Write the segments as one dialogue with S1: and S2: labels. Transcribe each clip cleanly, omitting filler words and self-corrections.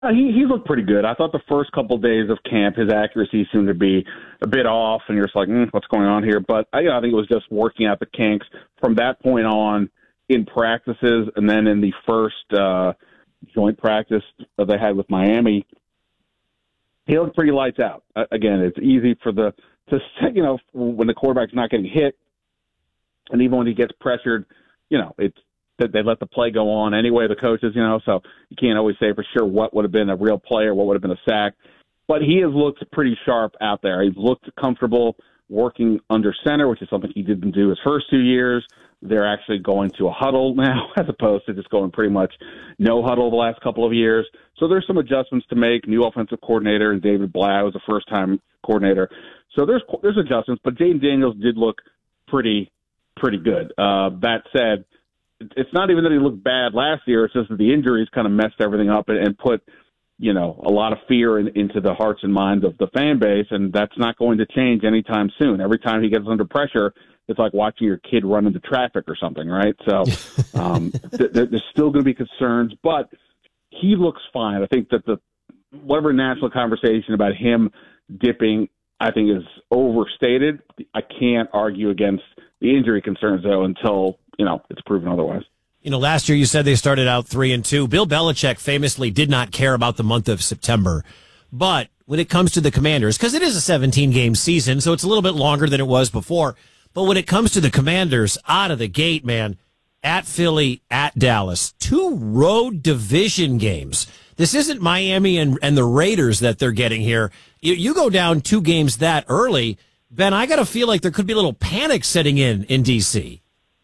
S1: He looked pretty good. I thought the first couple of days of camp, his accuracy seemed to be a bit off, and you're just like, what's going on here? But I think it was just working out the kinks from that point on in practices, and then in the first joint practice that they had with Miami, he looked pretty lights out. Again, it's easy when the quarterback's not getting hit, and even when he gets pressured, it's that they let the play go on anyway, the coaches, so you can't always say for sure what would have been a real play or what would have been a sack. But he has looked pretty sharp out there. He's looked comfortable working under center, which is something he didn't do his first 2 years. They're actually going to a huddle now as opposed to just going pretty much no huddle the last couple of years. So there's some adjustments to make. New offensive coordinator, and David Blau is a first-time coordinator. So there's adjustments, but Jayden Daniels did look pretty good. That said, it's not even that he looked bad last year. It's just that the injuries kind of messed everything up and put, a lot of fear into the hearts and minds of the fan base, and that's not going to change anytime soon. Every time he gets under pressure, it's like watching your kid run into traffic or something, right? So there's still going to be concerns, but he looks fine. I think that whatever national conversation about him dipping, I think, is overstated. I can't argue against the injury concerns, though, until it's proven otherwise.
S2: Last year you said they started out 3-2. Bill Belichick famously did not care about the month of September. But when it comes to the Commanders, because it is a 17-game season, so it's a little bit longer than it was before. But when it comes to the Commanders, out of the gate, man, at Philly, at Dallas, 2 road division games. This isn't Miami and the Raiders that they're getting here. You go down 2 games that early, Ben, I got to feel like there could be a little panic setting in D.C.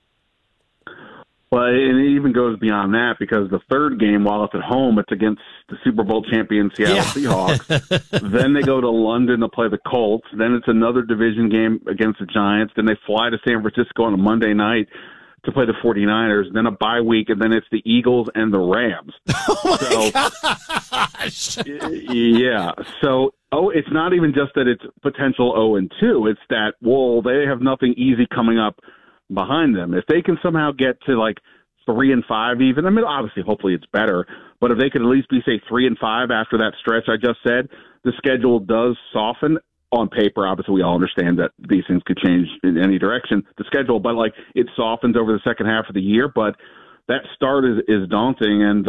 S1: Well, and it even goes beyond that because the third game, while it's at home, it's against the Super Bowl champion Seattle Seahawks. Then they go to London to play the Colts. Then it's another division game against the Giants. Then they fly to San Francisco on a Monday night to play the 49ers. Then a bye week, and then it's the Eagles and the Rams.
S2: Oh, my gosh.
S1: Yeah. So, it's not even just that it's potential 0-2. It's that, they have nothing easy coming up behind them. If they can somehow get to like 3-5 even, I mean, obviously, hopefully it's better, but if they could at least be, say, 3-5 after that stretch I just said, the schedule does soften on paper. Obviously, we all understand that these things could change in any direction, the schedule, but like it softens over the second half of the year. But that start is daunting. And,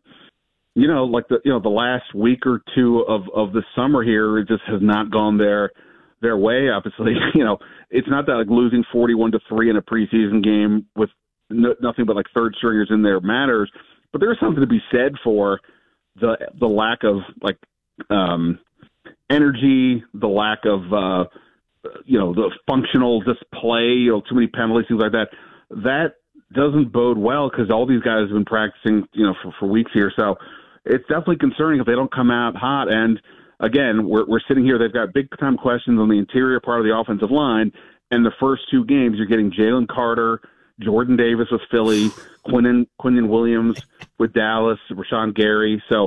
S1: the last week or two of the summer here, it just has not gone their way. Obviously, it's not that like losing 41-3 in a preseason game with nothing but like third stringers in there matters, but there's something to be said for the lack of like energy, the lack of the functional display, too many penalties, things like that. That doesn't bode well because all these guys have been practicing, for weeks here. So it's definitely concerning if they don't come out hot. And again, we're sitting here. They've got big-time questions on the interior part of the offensive line. And the first 2 games, you're getting Jalen Carter, Jordan Davis with Philly, Quinnen Williams with Dallas, Rashawn Gary. So,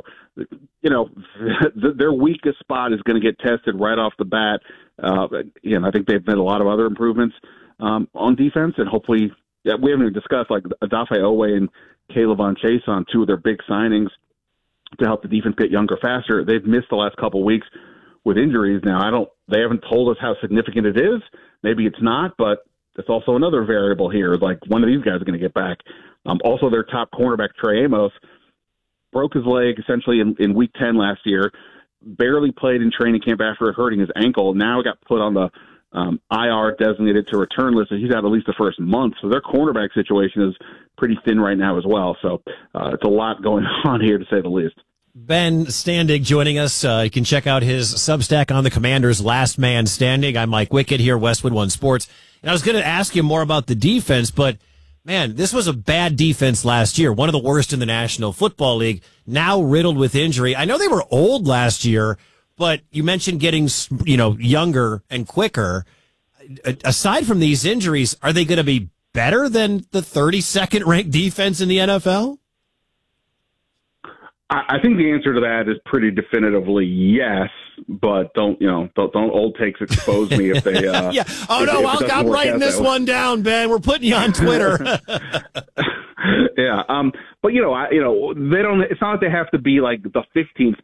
S1: their weakest spot is going to get tested right off the bat. I think they've made a lot of other improvements on defense, and hopefully, we haven't even discussed like Odafe Owe and Caleb Von Chase on 2 of their big signings to help the defense get younger faster. They've missed the last couple of weeks with injuries. Now, they haven't told us how significant it is. Maybe it's not, but it's also another variable here. Like one of these guys are going to get back. Also, their top cornerback, Trey Amos, broke his leg essentially in week 10 last year, barely played in training camp after hurting his ankle. Now got put on the IR, designated to return list, and he's out at least the first month. So their cornerback situation is pretty thin right now as well. So it's a lot going on here, to say the least.
S2: Ben Standig joining us. You can check out his Substack on the Commanders, Last Man Standing. I'm Mike Wickett here, Westwood One Sports. And I was going to ask you more about the defense, but man, this was a bad defense last year, one of the worst in the National Football League, now riddled with injury. I know they were old last year, but you mentioned getting, younger and quicker. Aside from these injuries, are they going to be better than the 32nd ranked defense in the NFL?
S1: I think the answer to that is pretty definitively yes, but don't old takes expose me if they
S2: yeah. Oh no, I'm writing this one down, Ben. We're putting you on Twitter.
S1: Yeah. But they don't. It's not like they have to be like the 15th